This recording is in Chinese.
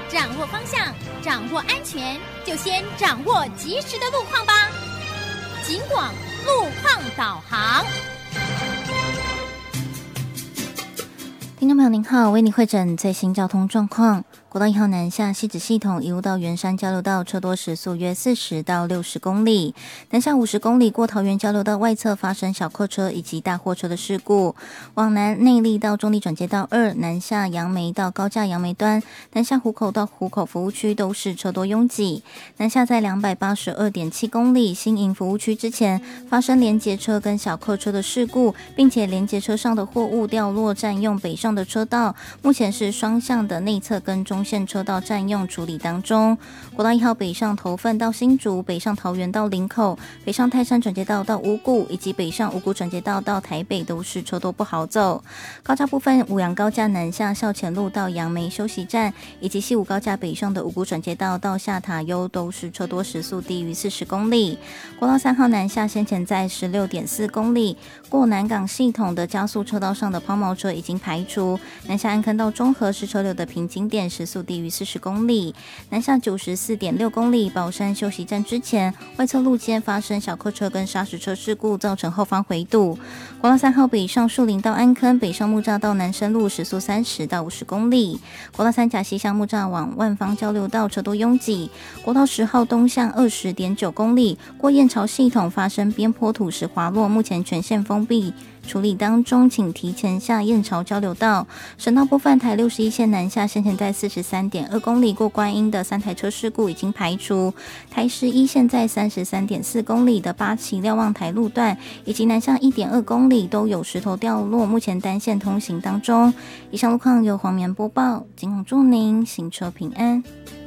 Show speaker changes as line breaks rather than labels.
掌握方向，掌握安全，就先掌握及时的路况吧。警广路况导航。
听众朋友您好，为你汇诊最新交通状况。国道1号南下汐止系统一路到圆山交流道，车多时速约40到60公里。南下50公里过桃园交流道外侧发生小客车以及大货车的事故。往南内坜到中坜转接道2，南下杨梅到高架杨梅端，南下湖口到湖口服务区都是车多拥挤。南下在282.7公里新营服务区之前发生连结车跟小客车的事故，并且连结车上的货物掉落占用北上的车道，目前是双向的内侧跟中线车道占用处理当中。国道1号北上头份到新竹，北上桃园到林口，北上泰山转接道到五股，以及北上五股转接道到台北都是车多不好走。高架部分，五杨高架南下校前路到杨梅休息站，以及西武高架北上的五股转接道到下塔悠都是车多时速低于40公里。国道3号南下先前在16.4公里，过南港系统的加速车道上的抛锚车已经排除。南下安坑到中和是车流的瓶颈点，时速低于40公里。南下94.6公里，宝山休息站之前，外侧路肩发生小客车跟砂石车事故，造成后方回堵。国道3号北上树林到安坑，北上木栅到南深路，时速30到50公里。国道3甲西向木栅往万方交流道车多拥挤。国道10号东向20.9公里，过燕巢系统发生边坡土石滑落，目前全线封闭处理当中，请提前下燕巢交流道。省道部分，台61线南下先前在43.2公里过观音的3台车事故已经排除。台11线在33.4公里的八旗瞭望台路段，以及南下1.2公里都有石头掉落，目前单线通行当中。以上路况由黄棉播报，警广祝您行车平安。